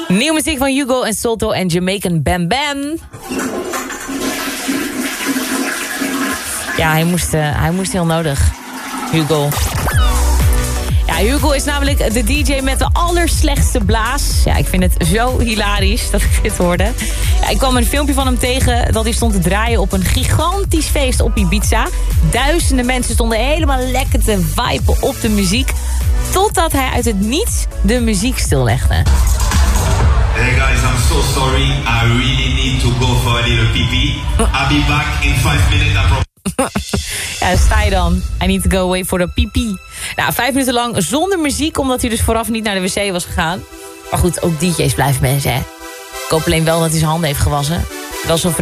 Nieuwe muziek van Hugo en Salto en Jamaican Bam Bam. Ja, hij moest heel nodig. Hugo. Ja, Hugo is namelijk de DJ met de allerslechtste blaas. Ja, ik vind het zo hilarisch dat ik dit hoorde. Ja, ik kwam een filmpje van hem tegen dat hij stond te draaien op een gigantisch feest op Ibiza. Duizenden mensen stonden helemaal lekker te viben op de muziek. Totdat hij uit het niets de muziek stillegde. Hey guys, I'm so sorry. I really need to go for a little pee-pee. I'll be back in 5 minutes. Ja, sta je dan. I need to go away for the pee-pee. Nou, 5 minuten lang zonder muziek, omdat hij dus vooraf niet naar de wc was gegaan. Maar goed, ook DJ's blijven mensen, hè. Ik hoop alleen wel dat hij zijn handen heeft gewassen. Wel zo